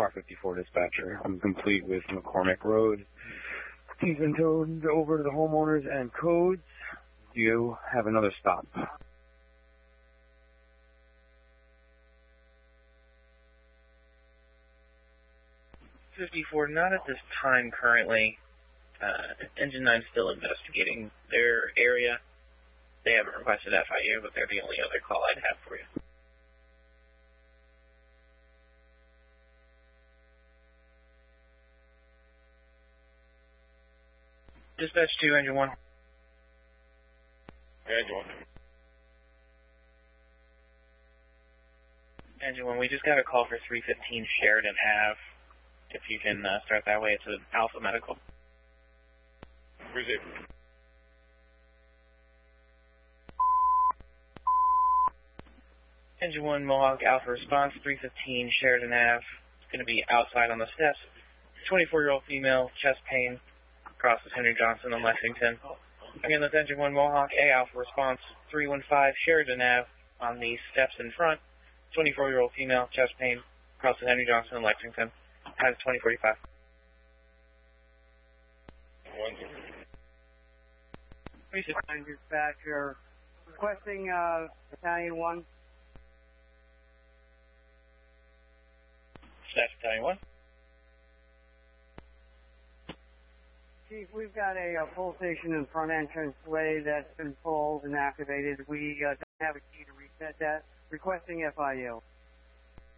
Car 54 dispatcher. I'm complete with McCormick Road. He's been towed over to the homeowners and codes. Do you have another stop? 54, not at this time currently. Engine 9 still investigating their area. They haven't requested FIU, but they're the only other call I'd have for you. Dispatch 2, Engine 1. Engine 1. Engine 1, we just got a call for 315 Sheridan Ave. If you can start that way, it's an Alpha Medical. Receive. Engine 1, Mohawk Alpha Response, 315 Sheridan Ave. It's going to be outside on the steps. 24-year-old female, chest pain, crosses Henry Johnson and Lexington. Again, that's Engine 1, Mohawk A Alpha Response, 315 Sheridan Ave on the steps in front. 24-year-old female, chest pain, crosses Henry Johnson and Lexington. Has 2045. 1-0. Dispatcher requesting Battalion 1. Staff Battalion 1. Chief, we've got a pull station in front entrance way that's been pulled and activated. We don't have a key to reset that. Requesting FIU.